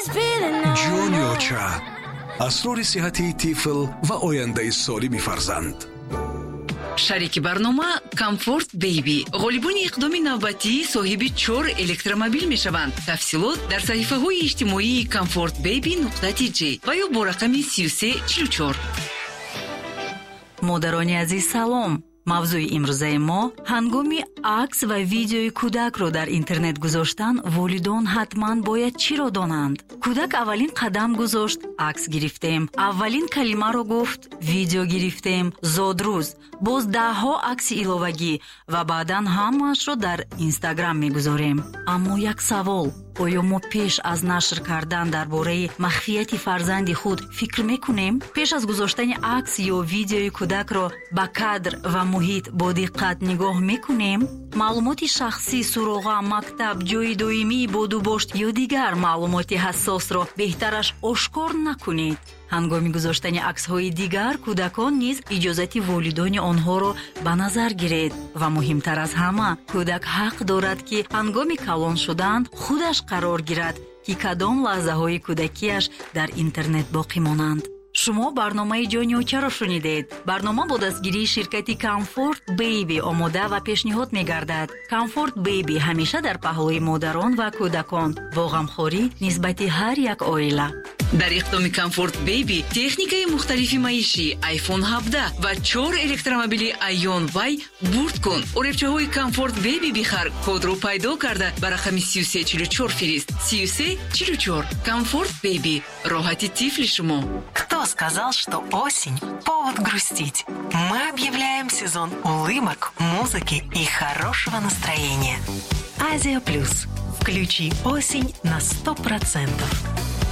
جونیوچا اسرار صحتی طفل و آینده سالم فرزند. شریک برنامه کامفورت بیبی غالبون اقدام نوبتی صاحب 4 الکترومبیل میشوند. تفصیلات در صفحه های اجتماعی comfortbaby.tg و یا با رقم 3344. مادران عزیز سلام. موضوع امروزه ما هنگامی عکس و ویدیوی کودک رو در اینترنت گذاشتن والدان حتما باید چی را دانند؟ کودک اولین قدم گذاشت، عکس گرفتیم، اولین کلمه رو گفت، ویدیو گرفتیم، زادروز، باز 10 عکس علاوگی و بعداً همه‌اش رو در اینستاگرام میگذاریم. اما یک سوال، آیا ما پیش از نشر کردن درباره مخفیت فرزند خود فکر میکنیم؟ پیش از گذاشتن عکس یا ویدیوی کودک را با کادر و محیط با دقت نگاه میکنیم؟ معلومات شخصی، سراغ مکتب، جای دائمی بادوباشت یا دیگر معلومات حساس را بهترش آشکار نکنید. هنگامی گذاشتن عکس‌های دیگر کودکان نیز اجازت والدین آنها را به نظر گیرید و مهمتر از همه کودک حق دارد که هنگامی کلان شدن خودش قرار گیرد که کدام لحظه‌های کودکیش در اینترنت باقی مانند. شما برنامه جونیوچا را شنیدید. برنامه با دستگیری شرکت کامفورت بیبی آماده و پیشنهاد می‌گردد. کامفورت بیبی همیشه در پهلوی مادران و کودکان با غمخوری نسبت هر یک عائله. در اقدام کامفورت بیبی تکنیکای مختلفی معیشی آیفون 17 و 4 الکترومبیل ایون وای برد کن. اوریبچه‌های کامفورت بیبی بخر، کد رو پیدا کرده بر رقم 3344 فرست. 3344 Комфорт Baby. Рогати тифли шумо. Кто сказал, что осень – повод грустить? Мы объявляем сезон улыбок, музыки и хорошего настроения. Азия Плюс. Включи осень на 100%.